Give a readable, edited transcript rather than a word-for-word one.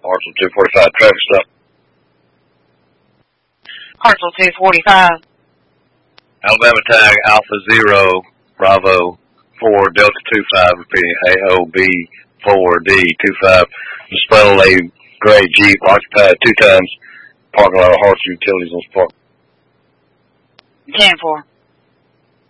Hartsel 245, traffic stop. Hartsel 245. Alabama tag Alpha 0, Bravo 4, Delta 25, repeating AOB 4D 25. Dispel a gray Jeep occupied 2 times. Parking lot of Hartsel Utilities on Spark. 10-4.